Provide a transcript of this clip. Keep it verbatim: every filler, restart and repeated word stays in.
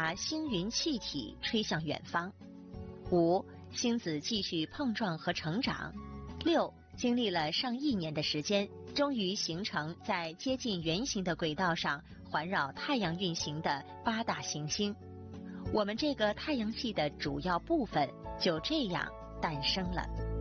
把星云气体吹向远方。五、星子继续碰撞和成长。六、经历了上亿年的时间，终于形成在接近圆形的轨道上环绕太阳运行的八大行星。我们这个太阳系的主要部分就这样诞生了。